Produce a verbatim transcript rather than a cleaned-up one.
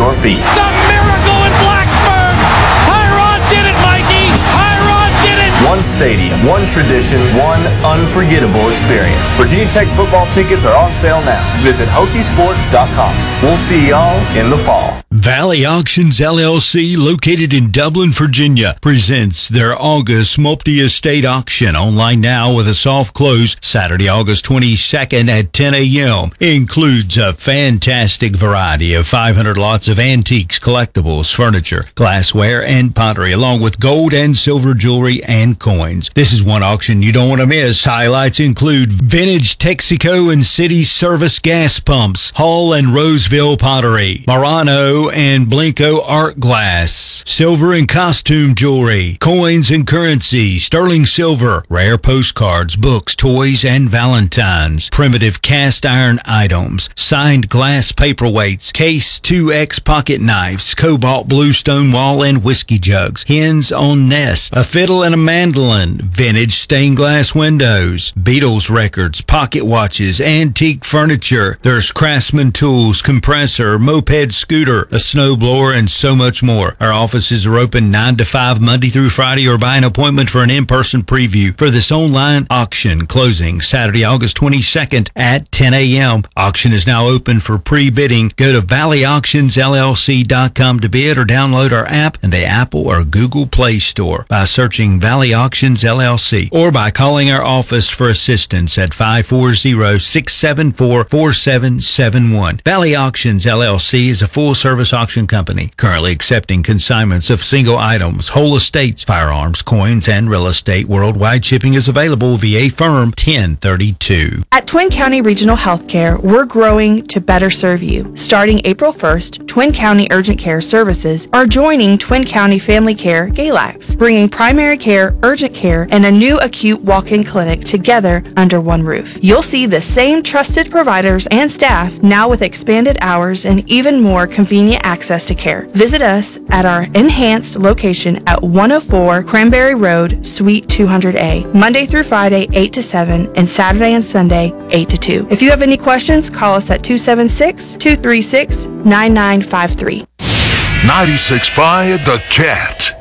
your feet. It's a miracle in Blacksburg! Tyrod did it, Mikey! Tyrod did it! One stadium, one tradition, one unforgettable experience. Virginia Tech football tickets are on sale now. Visit Hokie Sports dot com. We'll see y'all in the fall. Valley Auctions L L C, located in Dublin, Virginia, presents their August multi-estate auction. Online now with a soft close Saturday, August twenty-second at ten a.m. Includes a fantastic variety of five hundred lots of antiques, collectibles, furniture, glassware, and pottery, along with gold and silver jewelry and coins. This is one auction you don't want to miss. Highlights include vintage Texaco and City Service gas pumps, Hall and Roseville pottery, Murano and Blinko art glass, silver and costume jewelry, coins and currency, sterling silver, rare postcards, books, toys, and valentines, primitive cast iron items, signed glass paperweights, Case two X pocket knives, cobalt blue stonewall and whiskey jugs, hens on nests, a fiddle and a mandolin, vintage stained glass windows, Beatles records, pocket watches, antique furniture. There's Craftsman tools, compressor, moped scooter, a snowblower, and so much more. Our offices are open nine to five Monday through Friday, or by an appointment for an in-person preview for this online auction closing Saturday, August twenty-second at ten a.m. Auction is now open for pre-bidding. Go to valley auctions l l c dot com to bid, or download our app in the Apple or Google Play Store by searching Valley Auctions L L C, or by calling our office for assistance at five four zero, six seven four, four seven seven one. Valley Auctions L L C is a full-service auction company currently accepting consignments of single items, whole estates, firearms, coins, and real estate. Worldwide shipping is available via Firm ten thirty-two. At Twin County Regional Healthcare, we're growing to better serve you. Starting April first, Twin County Urgent Care Services are joining Twin County Family Care Galax, bringing primary care, urgent care, and a new acute walk-in clinic together under one roof. You'll see the same trusted providers and staff, now with expanded hours and even more convenient access to care. Visit us at our enhanced location at one oh four Cranberry Road, Suite two hundred A, Monday through Friday, eight to seven, and Saturday and Sunday, eight to two. If you have any questions, call us at two seven six, two three six, nine nine five three. ninety-six point five The Cat.